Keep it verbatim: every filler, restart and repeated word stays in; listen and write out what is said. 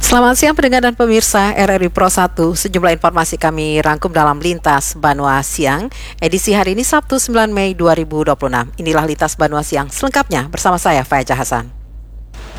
Selamat siang pendengar dan pemirsa R R I Pro satu. Sejumlah informasi kami rangkum dalam Lintas Banua Siang, edisi hari ini Sabtu sembilan Mei dua ribu dua puluh enam. Inilah Lintas Banua Siang selengkapnya bersama saya, Faeja Hasan.